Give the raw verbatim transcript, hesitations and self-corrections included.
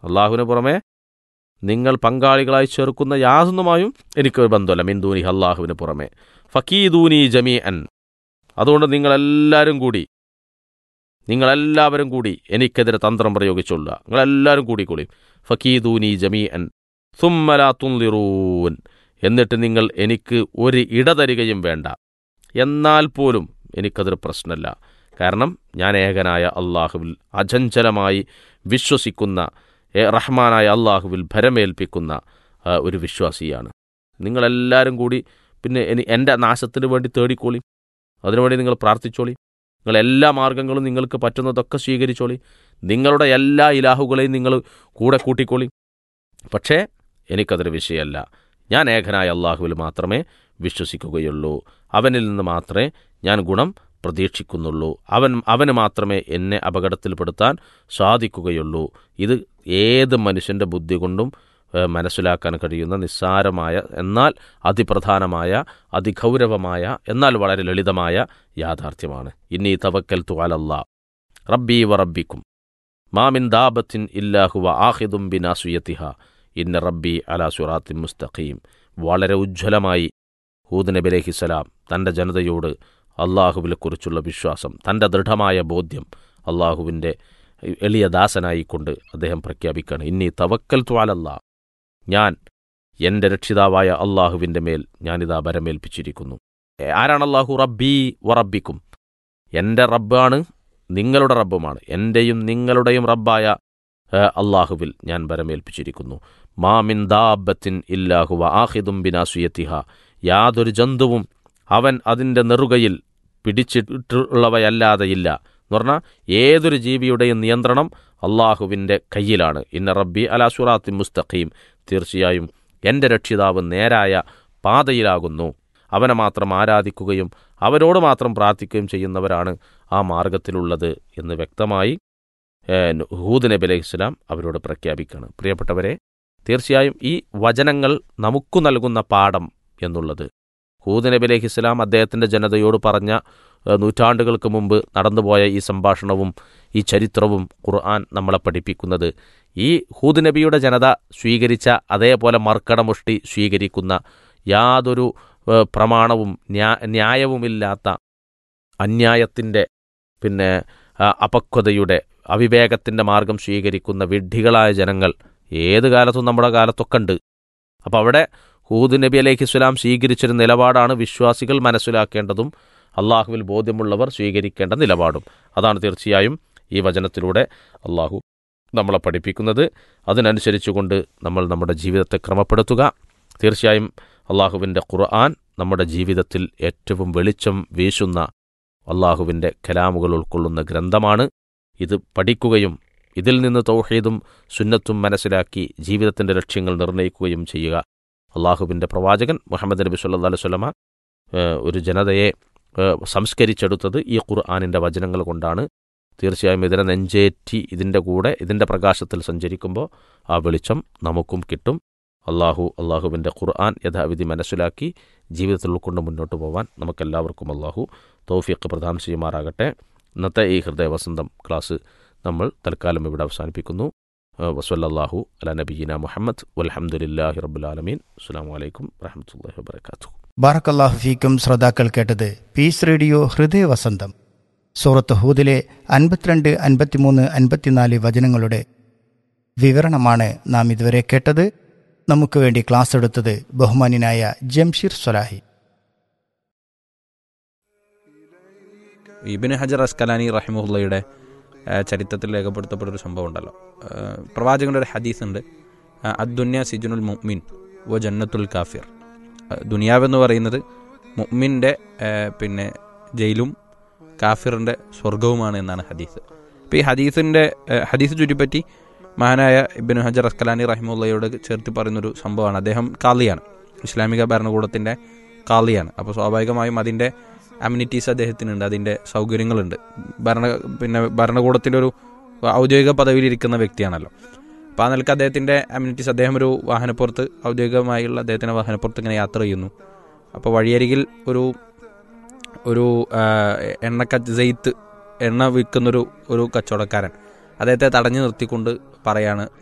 അള്ളാഹുവിന് പുറമെ നിങ്ങൾ പങ്കാളികളായി ചേർക്കുന്ന യാതൊന്നുമായും എനിക്ക് ബന്ധമല്ല. മിൻ ദൂനി, അള്ളാഹുവിന് പുറമെ. ഫക്കീദൂനി ജമീഅൻ, അതുകൊണ്ട് നിങ്ങളെല്ലാവരും കൂടി നിങ്ങളെല്ലാവരും കൂടി എനിക്കെതിരെ തന്ത്രം പ്രയോഗിച്ചുള്ള നിങ്ങളെല്ലാവരും കൂടിക്കൂടി. ഫക്കീദൂനി ജമീഅൻ സുമ്മ ലാ തുൻളിറൂൻ, എന്നിട്ട് നിങ്ങൾ എനിക്ക് ഒരു ഇട തരികയും വേണ്ട. എന്നാൽ പോലും എനിക്കതൊരു പ്രശ്നമല്ല. കാരണം ഞാൻ ഏകനായ അള്ളാഹുവിൽ അചഞ്ചലമായി വിശ്വസിക്കുന്ന, റഹ്മാനായ അള്ളാഹുവിൽ ഭരമേൽപ്പിക്കുന്ന ഒരു വിശ്വാസിയാണ്. നിങ്ങളെല്ലാവരും കൂടി പിന്നെ എനി എൻ്റെ നാശത്തിന് വേണ്ടി തേടിക്കോളി, അതിനുവേണ്ടി നിങ്ങൾ പ്രാർത്ഥിച്ചോളി. നിങ്ങൾ എല്ലാ മാർഗങ്ങളും നിങ്ങൾക്ക് പറ്റുന്നതൊക്കെ സ്വീകരിച്ചോളി. നിങ്ങളുടെ എല്ലാ ഇലാഹുകളെയും നിങ്ങൾ കൂടെ കൂട്ടിക്കോളി. പക്ഷേ എനിക്കതൊരു വിഷയമല്ല. ഞാൻ ഏകനായ അള്ളാഹുവിൽ മാത്രമേ വിശ്വസിക്കുകയുള്ളൂ. അവനിൽ നിന്ന് മാത്രമേ ഞാൻ ഗുണം പ്രതീക്ഷിക്കുന്നുള്ളൂ. അവൻ അവന് മാത്രമേ എന്നെ അപകടത്തിൽപ്പെടുത്താൻ സാധിക്കുകയുള്ളൂ. ഇത് ഏത് മനുഷ്യൻ്റെ ബുദ്ധി കൊണ്ടും മനസ്സിലാക്കാൻ കഴിയുന്ന നിസ്സാരമായ എന്നാൽ അതിപ്രധാനമായ അതിഗൗരവമായ എന്നാൽ വളരെ ലളിതമായ യാഥാർത്ഥ്യമാണ്. ഇന്നി തവക്കൽതു അലല്ലാഹ് റബ്ബി വ റബ്ബിക്കും മാ മിൻ ദാബത്തിൻ ഇല്ലാ ഹുവ ആഖിദും ബിനാസിയതിഹാ ഇന്ന റബ്ബി അലാ സിറാത്തിൻ മുസ്തഖീം. വളരെ ഉജ്ജ്വലമായി ഹൂദ് നബി അലൈഹിസ്സലാം തൻ്റെ ജനതയോട് അള്ളാഹുവിനെക്കുറിച്ചുള്ള വിശ്വാസം, തൻ്റെ ദൃഢമായ ബോധ്യം അള്ളാഹുവിൻ്റെ എളിയ ദാസനായിക്കൊണ്ട് അദ്ദേഹം പ്രഖ്യാപിക്കുകയാണ്. ഇന്നി തവക്കൽതു അലല്ലാഹ്, ഞാൻ എൻ്റെ രക്ഷിതാവായ അള്ളാഹുവിൻ്റെ മേൽ ഞാനിതാ ഭരമേൽപ്പിച്ചിരിക്കുന്നു. ആരാണ് അള്ളാഹു? റബ്ബി വ റബ്ബിക്കും, എൻ്റെ റബ്ബാണ് നിങ്ങളുടെ റബ്ബുമാണ്. എൻ്റെയും നിങ്ങളുടെയും റബ്ബായ അള്ളാഹുവിൽ ഞാൻ ഭരമേൽപ്പിച്ചിരിക്കുന്നു. മാ മിൻ ദാബത്തിൻ ഇല്ലാ ഹുവ ആഖിദും ബിനാസിയതിഹാ, യാതൊരു ജന്തുവും അവൻ അതിൻ്റെ നെറുകയിൽ പിടിച്ചിട്ടുള്ളവയല്ലാതെയില്ല എന്ന് പറഞ്ഞാൽ ഏതൊരു ജീവിയുടെയും നിയന്ത്രണം അള്ളാഹുവിൻ്റെ കയ്യിലാണ്. ഇന്ന റബ്ബി അലാ സിറാത്തിൻ മുസ്തഖീം, തീർച്ചയായും എൻ്റെ രക്ഷിതാവ് നേരായ പാതയിലാകുന്നു. അവനെ മാത്രം ആരാധിക്കുകയും അവരോട് മാത്രം പ്രാർത്ഥിക്കുകയും ചെയ്യുന്നവരാണ് ആ മാർഗത്തിലുള്ളത് എന്ന് വ്യക്തമായി ഹൂദ് നബി അലൈഹിസ്സലാം അവരോട് പ്രഖ്യാപിക്കുകയാണ്. പ്രിയപ്പെട്ടവരെ, തീർച്ചയായും ഈ വചനങ്ങൾ നമുക്ക് നൽകുന്ന പാഠം എന്നുള്ളത് ഹൂദ് നബി അലൈഹിസ്സലാം അദ്ദേഹത്തിൻ്റെ ജനതയോട് പറഞ്ഞ നൂറ്റാണ്ടുകൾക്ക് മുമ്പ് നടന്നുപോയ ഈ സംഭാഷണവും ഈ ചരിത്രവും ഖുർആൻ നമ്മളെ പഠിപ്പിക്കുന്നത് ഈ ഹൂദ് നബിയുടെ ജനത സ്വീകരിച്ച അതേപോലെ മർക്കടമുഷ്ടി സ്വീകരിക്കുന്ന യാതൊരു പ്രമാണവും ന്യായവുമില്ലാത്ത അന്യായത്തിൻ്റെ പിന്നെ അപക്വതയുടെ അവിവേകത്തിൻ്റെ മാർഗം സ്വീകരിക്കുന്ന വിഡ്ഢികളായ ജനങ്ങൾ ഏത് കാലത്തും നമ്മുടെ കാലത്തൊക്കെ ഉണ്ട്. അപ്പോൾ അവിടെ ഹൂദ് നബി അലൈഹിസ്സലാം സ്വീകരിച്ചൊരു നിലപാടാണ് വിശ്വാസികൾ മനസ്സിലാക്കേണ്ടതും അള്ളാഹുവിൽ ബോധ്യമുള്ളവർ സ്വീകരിക്കേണ്ട നിലപാടും. അതാണ് തീർച്ചയായും ഈ വചനത്തിലൂടെ അള്ളാഹു നമ്മളെ പഠിപ്പിക്കുന്നത്. അതിനനുസരിച്ചുകൊണ്ട് നമ്മൾ നമ്മുടെ ജീവിതത്തെ ക്രമപ്പെടുത്തുക. തീർച്ചയായും അള്ളാഹുവിൻ്റെ ഖുർആൻ നമ്മുടെ ജീവിതത്തിൽ ഏറ്റവും വെളിച്ചം വീശുന്ന അള്ളാഹുവിൻ്റെ കലാമുകൾ ഉൾക്കൊള്ളുന്ന ഗ്രന്ഥമാണ്. ഇത് പഠിക്കുകയും ഇതിൽ നിന്ന് തൗഹീദും സുന്നത്തും മനസ്സിലാക്കി ജീവിതത്തിൻ്റെ ലക്ഷ്യങ്ങൾ നിർണ്ണയിക്കുകയും ചെയ്യുക. അള്ളാഹുവിൻ്റെ പ്രവാചകൻ മുഹമ്മദ് നബി സല്ലല്ലാഹു അലൈഹി വസല്ലമ ഒരു ജനതയെ സംസ്കരിച്ചെടുത്തത് ഈ ഖുർആനിൻ്റെ വചനങ്ങൾ കൊണ്ടാണ്. തീർച്ചയായും ഇതിനെ നെഞ്ചേറ്റി ഇതിൻ്റെ കൂടെ ഇതിൻ്റെ പ്രകാശത്തിൽ സഞ്ചരിക്കുമ്പോൾ ആ വെളിച്ചം നമുക്കും കിട്ടും. അള്ളാഹു അള്ളാഹുവിൻ്റെ ഖുർആൻ യഥാവിധി മനസ്സിലാക്കി ജീവിതത്തിൽ ഉൾക്കൊണ്ട് മുന്നോട്ട് പോകാൻ നമുക്കെല്ലാവർക്കും അള്ളാഹു തൗഫീഖ് പ്രദാനം ചെയ്യുമാറാകട്ടെ. ഇന്നത്തെ ഈ ഹൃദയവസന്തം ക്ലാസ് നമ്മൾ തൽക്കാലം ഇവിടെ അവസാനിപ്പിക്കുന്നു. വസല്ലല്ലാഹു അലാ നബിയിന മുഹമ്മദ് വൽഹംദുലില്ലാഹി റബ്ബിൽ ആലമീൻ. അസ്സലാമു അലൈക്കും വറഹ്മത്തുള്ളാഹി വബറകാതുഹു. ബാറക്കല്ലാഹു ഫീക്കും. ശ്രോതാക്കൾ കേട്ടത് പീസ് റേഡിയോ ഹൃദയവസന്തം സൂറത്ത് ഹൂദിലെ അൻപത്തിരണ്ട് അൻപത്തിമൂന്ന് അൻപത്തിനാല് വചനങ്ങളുടെ വിവരണമാണ് നാം ഇതുവരെ കേട്ടത്. നമുക്ക് വേണ്ടി ക്ലാസ് എടുത്തത് ബഹുമാന്യനായ ജംഷീർ സ്വലാഹി. ഇബ്നു ഹജർ അസ്കലാനി റഹിമഹുള്ളയുടെ ചരിത്രത്തിൽ രേഖപ്പെടുത്തപ്പെട്ടൊരു സംഭവം ഉണ്ടല്ലോ. പ്രവാചകൻ്റെ ഒരു ഹദീസ് ഉണ്ട്, അദ്ദുന്യ സിജുനുൽ മുഅ്മിൻ വ ജന്നത്തുൽ കാഫിർ. ദുനിയാവെന്ന് പറയുന്നത് മുഅ്മിൻ്റെ പിന്നെ ജയിലും കാഫിറിൻ്റെ സ്വർഗവുമാണ് എന്നാണ് ഹദീസ്. അപ്പോൾ ഈ ഹദീസിൻ്റെ ഹദീസ് ചുറ്റിപ്പറ്റി മഹാനായ ഇബ്നു ഹജർ അസ്കലാനി റഹിമഹുള്ളയോട് ചേർത്ത് പറയുന്നൊരു സംഭവമാണ്. അദ്ദേഹം കാളിയാണ്, ഇസ്ലാമിക ഭരണകൂടത്തിൻ്റെ കാളിയാണ്. അപ്പോൾ സ്വാഭാവികമായും അതിൻ്റെ അമ്യൂണിറ്റീസ് അദ്ദേഹത്തിനുണ്ട്, അതിൻ്റെ സൗകര്യങ്ങളുണ്ട്. ഭരണ പിന്നെ ഭരണകൂടത്തിൻ്റെ ഒരു ഔദ്യോഗിക പദവിയിലിരിക്കുന്ന വ്യക്തിയാണല്ലോ. അപ്പോൾ ആ നിലക്ക് അദ്ദേഹത്തിൻ്റെ അമ്യൂണിറ്റീസ്, അദ്ദേഹം ഒരു വാഹനപ്പുറത്ത് ഔദ്യോഗികമായുള്ള അദ്ദേഹത്തിൻ്റെ വാഹനപ്പുറത്ത് ഇങ്ങനെ യാത്ര ചെയ്യുന്നു. അപ്പോൾ വഴിയരികിൽ ഒരു ഒരു എണ്ണക്ക ജെയ്ത്ത് എണ്ണ വിൽക്കുന്നൊരു ഒരു കച്ചവടക്കാരൻ അദ്ദേഹത്തെ തടഞ്ഞു നിർത്തിക്കൊണ്ട് പറയാണ്,